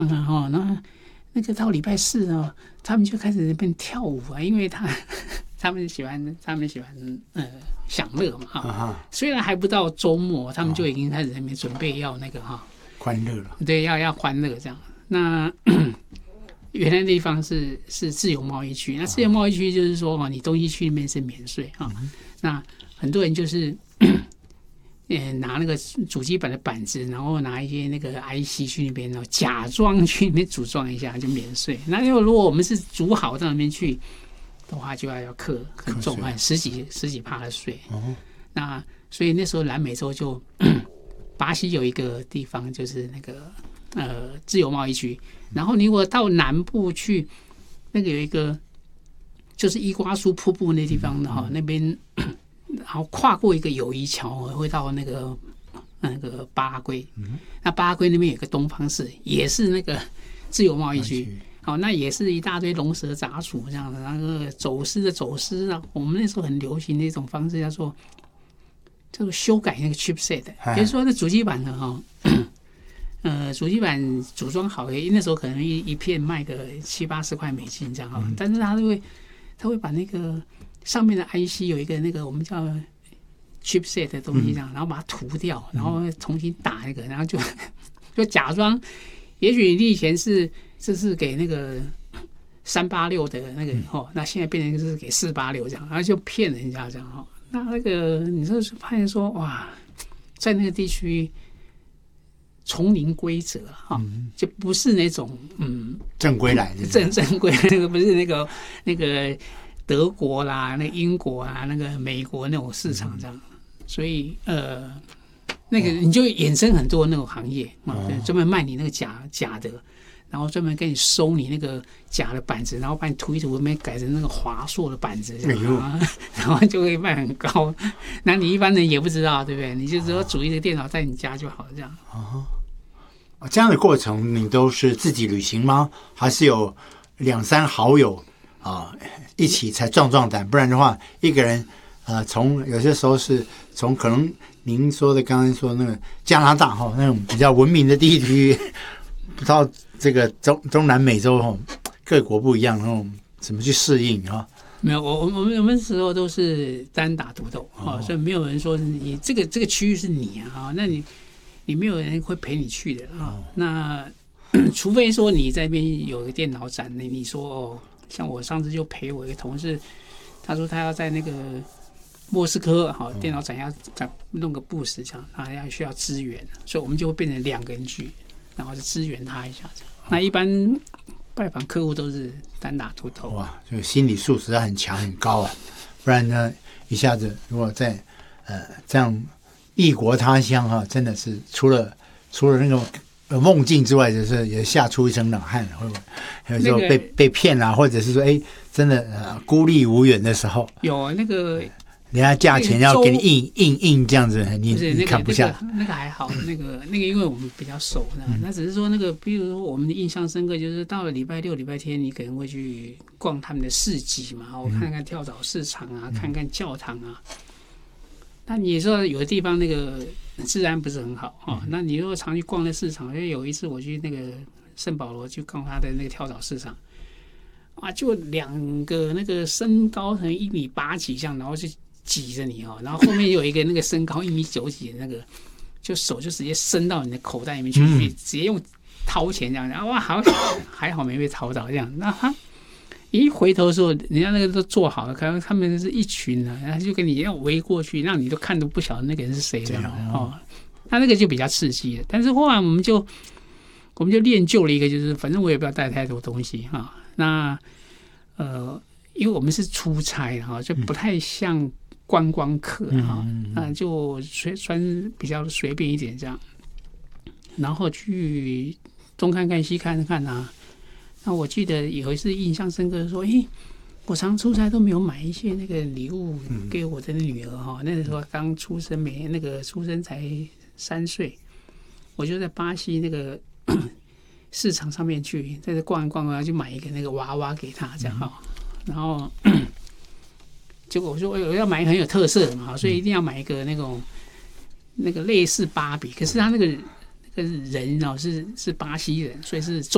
那个到礼拜四哦，他们就开始在那边跳舞啊，因为他们喜欢享乐嘛虽然还不到周末，他们就已经开始在那边准备要那个欢乐了。 对，要欢乐这样。那原来的地方是自由贸易区，那自由贸易区就是说你东西区里面是免税那很多人就是拿那个主机板的板子，然后拿一些那个 IC 去那边假装去那边组装一下就免税。那如果我们是组好到那边去的话，就要课很重十几%的税。那所以那时候南美洲就巴西有一个地方就是那个自由贸易区，然后你如果到南部去，那个有一个就是伊瓜苏瀑布那地方的那边。然后跨过一个友谊桥，会到那个巴拉圭。那巴拉圭那边有个东方市，也是那个自由贸易区。那也是一大堆龙蛇杂处这样的。那个走私啊，我们那时候很流行的一种方式，叫做修改那个 chipset， 就是说那主机板的主机板组装好，那时候可能一片卖个70-80块美金这样但是他会把那个上面的 IC 有一个那个我们叫 chipset 的东西这样，然后把它涂掉，然后重新打一个，然后就假装，也许你以前这是给那个386的那个那现在变成是给486这样，然后就骗人家这样那个你就发现说哇，在那个地区丛林规则就不是那种正规来的正规那个不是那个德国啦、那个英国啊、那个美国那种市场这样，所以那个你就衍生很多那种行业专门卖你那个假的，然后专门给你收你那个假的板子，然后把你涂一涂，没改成那个华硕的板子，然后就会卖很高。那你一般人也不知道，对不对？你就只有组一个电脑在你家就好了，这样。 这样的过程你都是自己旅行吗？还是有2-3好友一起才壮胆？不然的话，一个人从有些时候是从可能您说的刚才说那个加拿大那种比较文明的地区，到这个中南美洲各国不一样，那种怎么去适应没有，我们那时候都是单打独斗所以没有人说你这个区域是你那你没有人会陪你去的那除非说你在那边有个电脑展，你说像我上次就陪我一个同事，他说他要在那个莫斯科电脑展要弄个布什这样，他需要支援，所以我们就会变成2个人去，然后就支援他一下这样。那一般拜访客户都是单打独斗。 哇，这个心理素质很强很高不然呢一下子如果在这样异国他乡真的是除了那种梦境之外，就是也吓出一身冷汗，会不会？还有时候被骗啦，或者是说真的孤立无援的时候， 有那个人家价钱要给你硬这样子，你看不下。 那个还好，那个因为我们比较熟的，那只是说那个，比如说我们的印象深刻，就是到了礼拜六、礼拜天，你可能会去逛他们的市集嘛，看看跳蚤市场看看教堂那你说有的地方那个治安不是很好那你如果常去逛那市场，因为有一次我去那个圣保罗去逛他的那个跳蚤市场就2个那个身高可能1.8米几这样，然后就挤着你然后后面有一个那个身高1.9米几的那个，就手就直接伸到你的口袋里面去，直接用掏钱这样哇，还好没被掏到这样。那他一回头的时候，人家那个都做好了，可能他们是一群然后就给你要围过去，让你都看都不晓得那个人是谁这样那个就比较刺激了。但是后来我们就练就了一个，就是反正我也不要带太多东西那因为我们是出差就不太像观光客就算比较随便一点这样，然后去东看看西看看那我记得有一次印象深刻的说，我常出差都没有买一些那个礼物给我的女儿那个时候刚出生出生才3岁，我就在巴西那个市场上面去在这逛一逛就买一个那个娃娃给她这样然后结果我说我要买很有特色的嘛，所以一定要买一个那个类似芭比，可是他那个人是巴西人，所以是